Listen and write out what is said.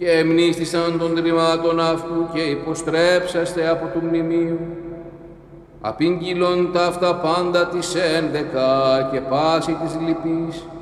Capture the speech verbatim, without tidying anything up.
και εμνίστησαν των τριμάτων αυτού και υποστρέψαστε από του μνημείου. Απήγγειλον ταύτα πάντα της ένδεκα και πάση της λυπής,